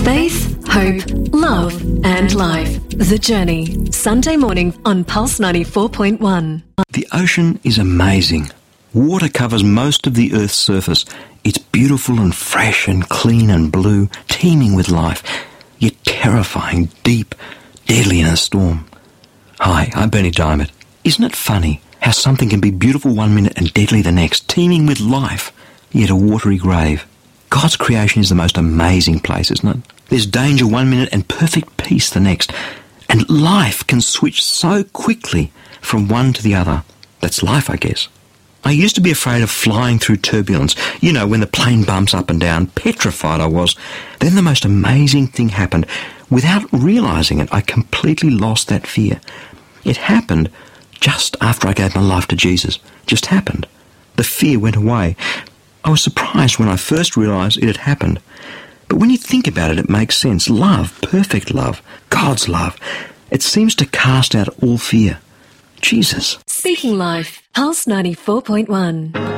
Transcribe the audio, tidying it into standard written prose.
Faith, hope, love and life. The Journey. Sunday morning on Pulse 94.1. The ocean is amazing. Water covers most of the Earth's surface. It's beautiful and fresh and clean and blue, teeming with life, yet terrifying, deep, deadly in a storm. Hi, I'm Bernie Diamond. Isn't it funny how something can be beautiful one minute and deadly the next, teeming with life, yet a watery grave? God's creation is the most amazing place, isn't it? There's danger one minute and perfect peace the next. And life can switch so quickly from one to the other. That's life, I guess. I used to be afraid of flying through turbulence. You know, when the plane bumps up and down, petrified I was. Then the most amazing thing happened. Without realising it, I completely lost that fear. It happened just after I gave my life to Jesus. Just happened. The fear went away. I was surprised when I first realised it had happened. But when you think about it, it makes sense. Love, perfect love, God's love, it seems to cast out all fear. Jesus. Speaking Life. Pulse 94.1.